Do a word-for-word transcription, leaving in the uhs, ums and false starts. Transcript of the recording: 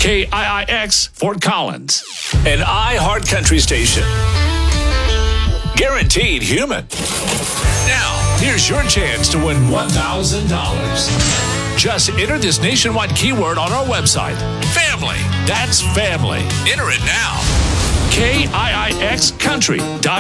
K I I X Fort Collins. An iHeart Country station. Guaranteed human. Now, here's your chance to win one thousand dollars. Just enter this nationwide keyword on our website. Family. That's family. Enter it now. K I I X Country dot